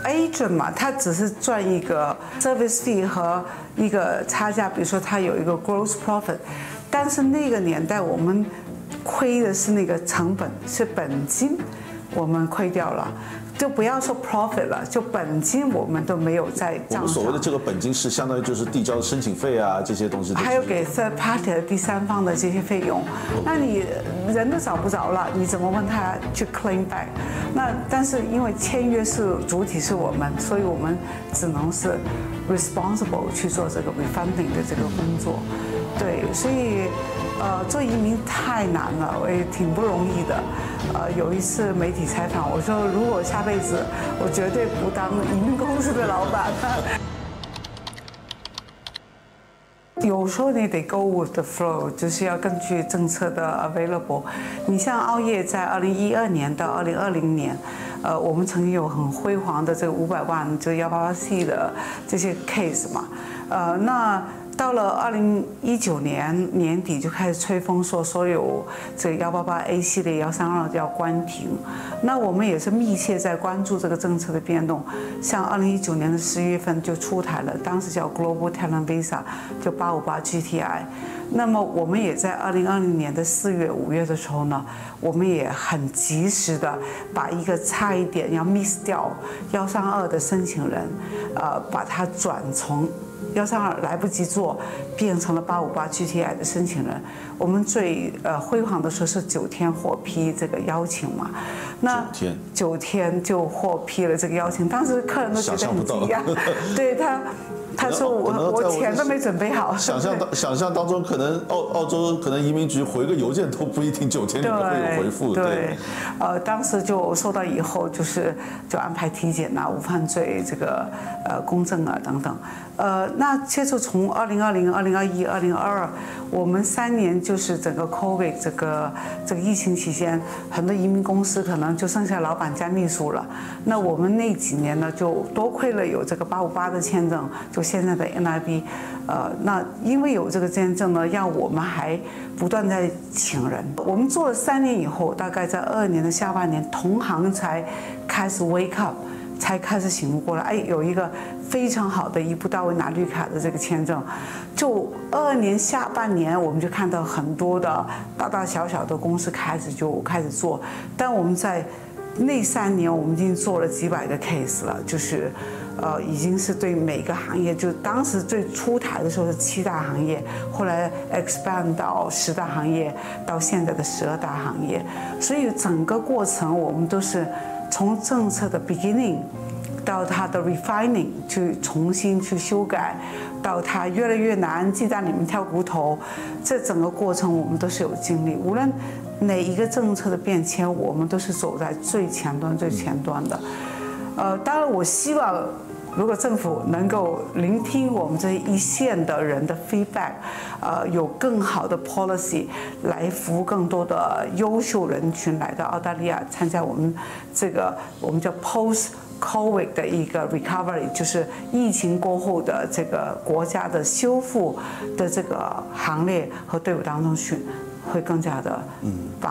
agent 嘛，他只是赚一个 service fee 和一个差价，比如说他有一个 gross profit， 但是那个年代我们亏的是那个成本，是本金，我们亏掉了。就不要说 profit 了，就本金我们都没有在账上。 我们所谓的这个本金是相当于就是递交的申请费啊这些东西， 还有给 third party 的第三方的这些费用，那你人都找不着了，你怎么问他去 claim back？ 那但是因为签约是主体是我们，所以我们只能是 responsible 去做这个 refunding 的这个工作。对，所以做移民太难了，我也挺不容易的。有一次媒体采访我说，如果下辈子我绝对不当移民公司的老板。有时候你得 go with the flow， 就是要根据政策的 available。你像澳业在2012年到2020年，我们曾经有很辉煌的这个500万这个188C 的这些 case 嘛，那到了2019年年底就开始吹风说所有这个188A 系列132要关停，那我们也是密切在关注这个政策的变动。像2019年的11月份就出台了，当时叫 Global Talent Visa， 就858 GTI。那么我们也在2020年的4月、5月的时候呢，我们也很及时的把一个差一点要 miss 掉132的申请人，把它转从132来不及做，变成了858 GTI 的申请人。我们最辉煌的时候是9天获批这个邀请嘛，那9天就获批了这个邀请，当时客人都觉得很惊讶，对他说我钱都没准备好。 想象当中，可能澳洲可能移民局回个邮件都不一定9天里面会有回复。 对，当时就收到以后，就安排体检啊、无犯罪这个公证啊等等。那接着从2020、2021、2022，我们3年就是整个 COVID 这个疫情期间，很多移民公司可能就剩下老板加秘书了。那我们那几年呢，就多亏了有这个858的签证，就现在的 NIB， 那因为有这个签证呢，让我们还不断在请人。我们做了3年以后，大概在22年的下半年，同行才开始 wake up， 才开始醒悟过来，哎，有一个非常好的一步到位拿绿卡的这个签证。就22年下半年，我们就看到很多的大大小小的公司开始做，但我们在那3年，我们已经做了几百个 case 了，就是已经是对每个行业，就当时最出台的时候是7大行业，后来 expand 到10大行业，到现在的12大行业。所以整个过程我们都是从政策的 beginning 到它的 refining 去重新去修改，到它越来越难，鸡蛋里面挑骨头，这整个过程我们都是有经历。无论哪一个政策的变迁，我们都是走在最前端的。当然我希望，如果政府能够聆听我们这一线的人的 feedback， 有更好的 policy 来服务更多的优秀人群来到澳大利亚参加我们这个我们叫 post-COVID 的一个 recovery， 就是疫情过后的这个国家的修复的这个行列和队伍当中去，会更加的棒。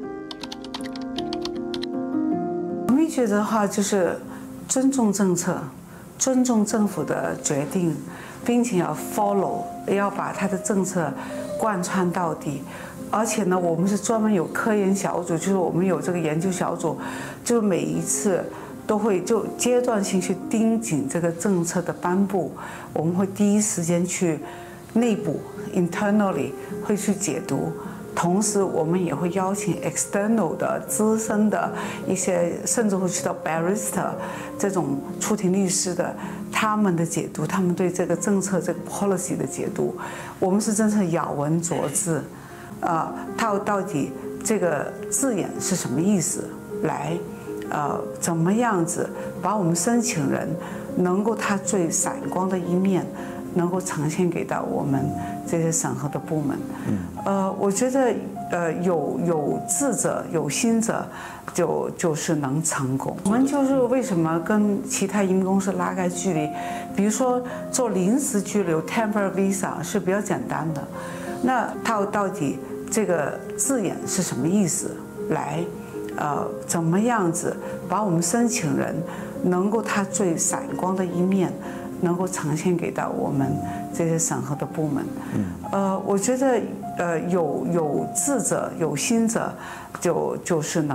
我们觉得的话就是尊重政策。尊重政府的决定，并且要 follow， 要把它的政策贯穿到底。而且呢，我们是专门有科研小组，就是我们有这个研究小组，就每一次都会就阶段性去盯紧这个政策的颁布，我们会第一时间去内部 internally 会去解读。同时，我们也会邀请 external 的资深的一些，甚至会去到 barrister 这种出庭律师的，他们的解读，他们对这个政策、这个 policy 的解读，我们是真是咬文嚼字，到底这个字眼是什么意思？来，怎么样子把我们申请人能够他最闪光的一面，能够呈现给到我们这些审核的部门。我觉得有志者有心者就是能成功。我们就是为什么跟其他移民公司拉开距离，比如说做临时居留 temporary visa 是比较简单的，那它到底这个字眼是什么意思？来， 怎么样子把我们申请人能够他最闪光的一面，能够呈现给到我们这些审核的部门。我觉得有志者有心者，就是能。